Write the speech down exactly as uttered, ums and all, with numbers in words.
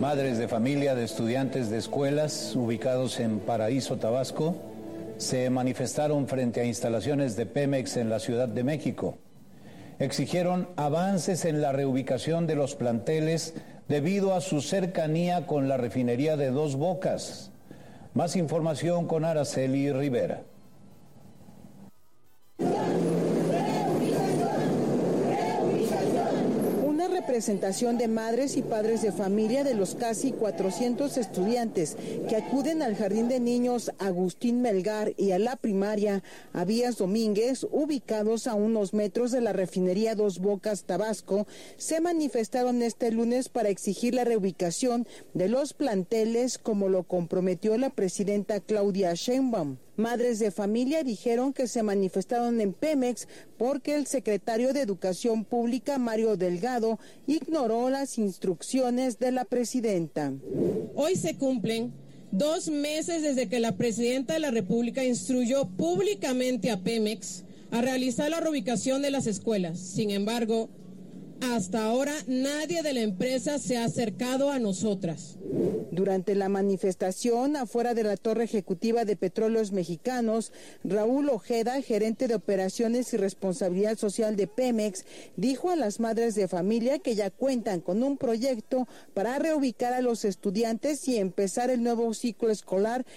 Madres de familia de estudiantes de escuelas ubicados en Paraíso, Tabasco, se manifestaron frente a instalaciones de Pemex en la Ciudad de México. Exigieron avances en la reubicación de los planteles debido a su cercanía con la refinería de Dos Bocas. Más información con Araceli Rivera. Representación de madres y padres de familia de los casi cuatrocientos estudiantes que acuden al Jardín de Niños Agustín Melgar y a la primaria Abías Domínguez, ubicados a unos metros de la refinería Dos Bocas, Tabasco, se manifestaron este lunes para exigir la reubicación de los planteles, como lo comprometió la presidenta Claudia Sheinbaum. Madres de familia dijeron que se manifestaron en Pemex porque el secretario de Educación Pública, Mario Delgado, ignoró las instrucciones de la presidenta. Hoy se cumplen dos meses desde que la presidenta de la República instruyó públicamente a Pemex a realizar la reubicación de las escuelas. Sin embargo, hasta ahora nadie de la empresa se ha acercado a nosotras. Durante la manifestación afuera de la torre ejecutiva de Petróleos Mexicanos, Raúl Ojeda, gerente de operaciones y responsabilidad social de Pemex, dijo a las madres de familia que ya cuentan con un proyecto para reubicar a los estudiantes y empezar el nuevo ciclo escolar